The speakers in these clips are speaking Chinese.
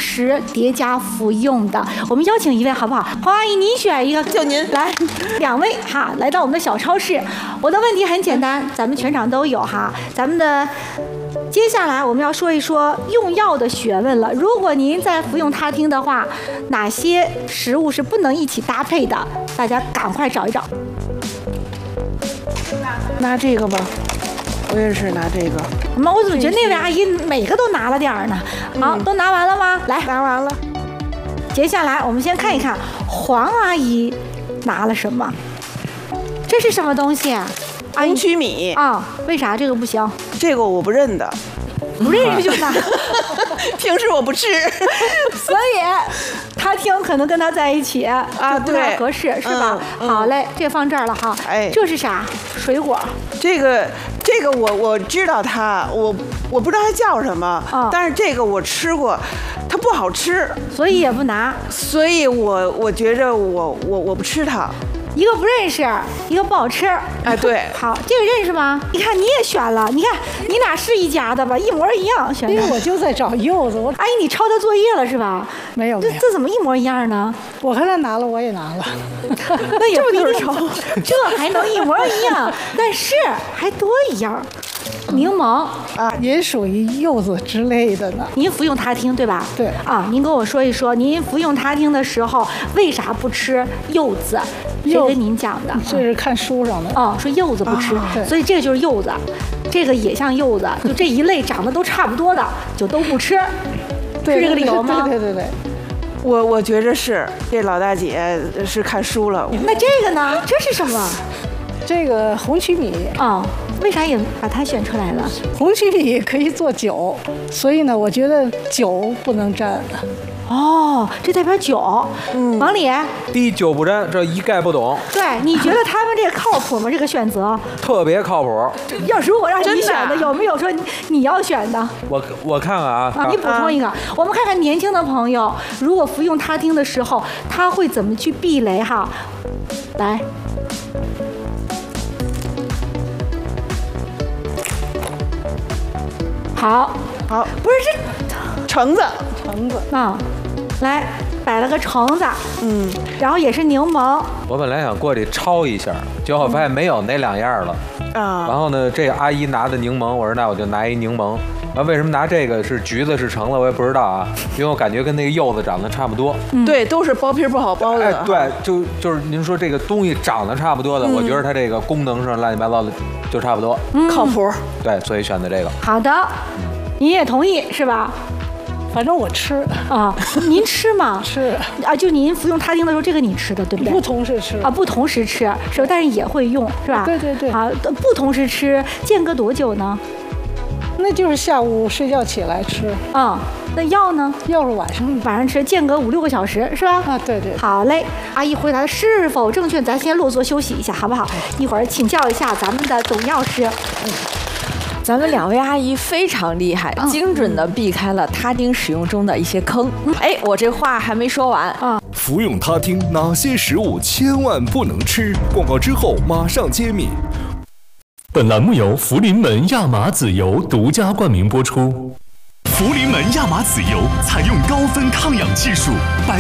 时叠加服用的。我们邀请一位好不好？黄阿姨，您选一个， 就您来，2位哈，来到我们的小超市。我的问题很简单，咱们全场都有哈。咱们的接下来我们要说一说用药的学问了。如果您在服用他汀的话，哪些食物是不能一起搭配的？大家赶快找一找。 拿这个吧，我也是拿这个。 我怎么觉得那位阿姨每个都拿了点儿呢？好，都拿完了吗？来， 拿完了。 接下来我们先看一看黄阿姨拿了什么。这是什么东西啊？ 红曲米啊？为啥这个不行？ 这个我不认得。 不认识就拿。 平时我不吃， 所以他汀可能跟他在一起啊，不太合适，是吧？好嘞，这放这儿了哈。 哎， 这是啥？水果。 这个我知道它，我不知道它叫什么，但是这个我吃过，它不好吃， 所以也不拿。 所以我觉着我不吃它。 一个不认识，一个不好吃。 哎，对， 好，这个认识吗？你看你也选了，你看你俩是一家的吧？一模一样选的。 因为我就在找柚子， 阿姨，你抄他作业了是吧？ 没有， 这怎么一模一样呢？ 我和他拿了，我也拿了， 那也不一定抄，这还能一模一样？但是还多一样。柠檬啊，也属于柚子之类的呢。 您服用他汀对吧？ 对啊，您跟我说一说，您服用他汀的时候为啥不吃柚子？谁跟您讲的？ 这是看书上的。 哦，说柚子不吃，所以这个就是柚子，这个也像柚子，就这一类长得都差不多的，就都不吃，是这个理由吗？ 对。 我觉着是这老大姐是看书了。 那这个呢？这是什么？ 这个红曲米啊。为啥也把它选出来了？ 红曲米可以做酒，所以呢，我觉得酒不能沾。 哦，这代表酒。王李， 滴酒不沾，这一概不懂。 对，你觉得他们这个靠谱吗？这个选择特别靠谱。 要如果让你选的，有没有说你要选的？ 我看看啊， 你补充一个，我们看看年轻的朋友，如果服用他汀的时候，他会怎么去避雷哈？来。好，不是这橙子啊，来摆了个橙子，然后也是柠檬。 我本来想过去抄一下，结果发现没有那2样了啊。然后呢，这个阿姨拿的柠檬，我说那我就拿一柠檬。然后为什么拿这个是橘子是橙子，我也不知道啊，因为我感觉跟那个柚子长得差不多。 对，都是剥皮不好剥的。 哎，对，就是您说这个东西长得差不多的，我觉得它这个功能上乱七八糟的就差不多， 靠谱。 对，所以选的这个。 好的，您也同意是吧？ 反正我吃啊，您吃吗？ 吃啊，就您服用他汀的时候，这个你吃的对不对？ 不同时吃啊，不同时吃是吧？但是也会用是吧？ 对。 啊，不同时吃，间隔多久呢？ 那就是下午睡觉起来吃啊。那药呢？ 药是晚上吃，间隔5-6个小时是吧？ 啊，对。 好嘞，阿姨回答的是否正确？咱先落座休息一下好不好？一会儿请教一下咱们的董药师。 咱们2位阿姨非常厉害，精准的避开了他汀使用中的一些坑。哎，我这话还没说完啊！ 服用他汀哪些食物千万不能吃？广告之后马上揭秘。 本栏目由福临门亚麻籽油独家冠名播出。 福临门亚麻籽油采用高分抗氧技术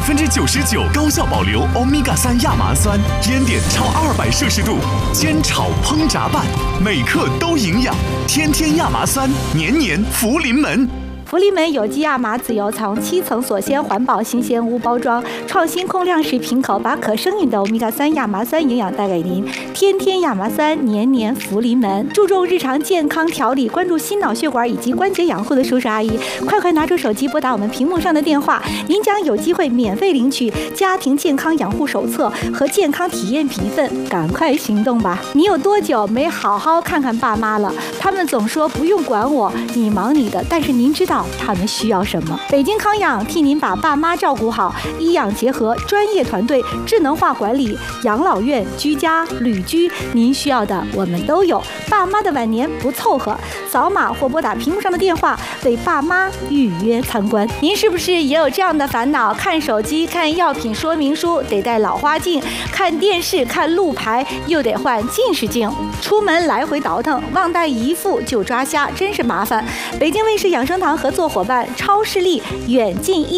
，99%高效保留欧米伽3亚麻酸，烟点超200摄氏度，煎炒烹炸拌，每克都营养，天天亚麻酸，年年福临门。 福临门有机亚麻籽油采用7层锁鲜环保新鲜屋包装，创新控量式瓶口，把可生饮的欧米伽3亚麻酸营养带给您。天天亚麻酸，年年福临门。注重日常健康调理，关注心脑血管以及关节养护的叔叔阿姨，快拿出手机拨打我们屏幕上的电话，您将有机会免费领取家庭健康养护手册和健康体验品一份，赶快行动吧！你有多久没好好看看爸妈了？他们总说不用管我，你忙你的，但是您知道他们需要什么？北京康养替您把爸妈照顾好，医养结合，专业团队，智能化管理，养老院、居家、旅居，您需要的我们都有。爸妈的晚年不凑合，扫码或拨打屏幕上的电话为爸妈预约参观。您是不是也有这样的烦恼？看手机、看药品说明书得戴老花镜，看电视、看路牌又得换近视镜，出门来回倒腾，忘带一副就抓瞎，真是麻烦。北京卫视养生堂合作伙伴超视力远近益